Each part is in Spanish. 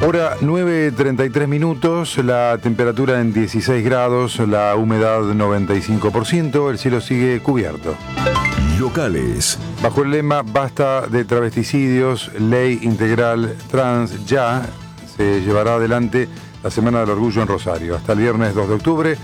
Hora 9:33 minutos, la temperatura en 16 grados, la humedad 95%, el cielo sigue cubierto. Locales. Bajo el lema Basta de travesticidios, ley integral trans ya, se llevará adelante la Semana del Orgullo en Rosario. Hasta el viernes 2 de octubre,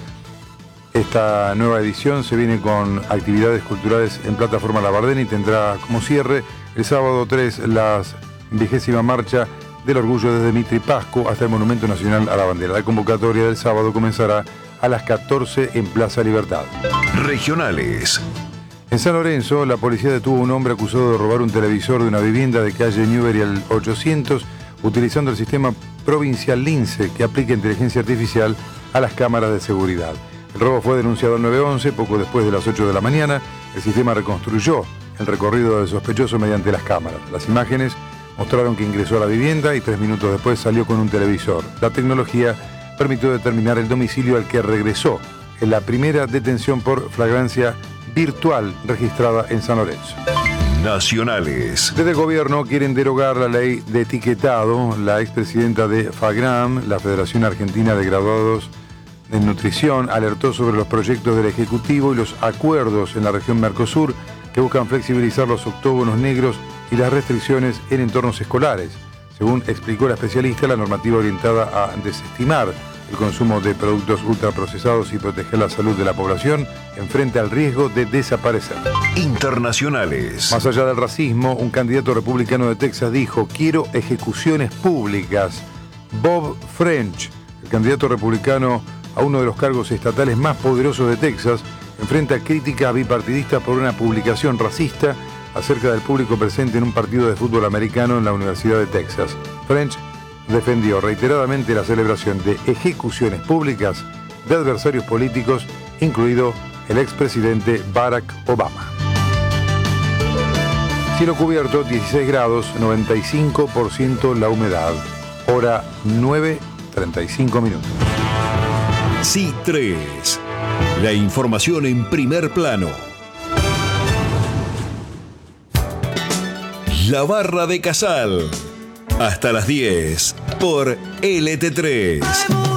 esta nueva edición se viene con actividades culturales en Plataforma Labardén y tendrá como cierre el sábado 3 la 20ª marcha del Orgullo desde Mitri Pasco hasta el Monumento Nacional a la Bandera. La convocatoria del sábado comenzará a las 14 en Plaza Libertad. Regionales. En San Lorenzo, la policía detuvo a un hombre acusado de robar un televisor de una vivienda de calle Newbery al 800, utilizando el sistema provincial Lince, que aplica inteligencia artificial a las cámaras de seguridad. El robo fue denunciado al 911 poco después de las 8 de la mañana. El sistema reconstruyó el recorrido del sospechoso mediante las cámaras. Las imágenes mostraron que ingresó a la vivienda y 3 minutos después salió con un televisor. La tecnología permitió determinar el domicilio al que regresó en la primera detención por flagrancia virtual registrada en San Lorenzo. Nacionales. Desde el gobierno quieren derogar la ley de etiquetado. La expresidenta de FAGRAM, la Federación Argentina de Graduados en Nutrición, alertó sobre los proyectos del Ejecutivo y los acuerdos en la región Mercosur que buscan flexibilizar los octógonos negros y las restricciones en entornos escolares. Según explicó la especialista, la normativa orientada a desestimar el consumo de productos ultraprocesados y proteger la salud de la población enfrenta al riesgo de desaparecer. Internacionales. Más allá del racismo, un candidato republicano de Texas dijo: quiero ejecuciones públicas. Bob French, el candidato republicano a uno de los cargos estatales más poderosos de Texas, enfrenta crítica bipartidista por una publicación racista acerca del público presente en un partido de fútbol americano en la Universidad de Texas. French defendió reiteradamente la celebración de ejecuciones públicas de adversarios políticos, incluido el expresidente Barack Obama. Cielo cubierto, 16 grados, 95% la humedad. Hora 9:35 minutos. C3. La información en primer plano. La Barra de Casal. Hasta las 10 por LT3.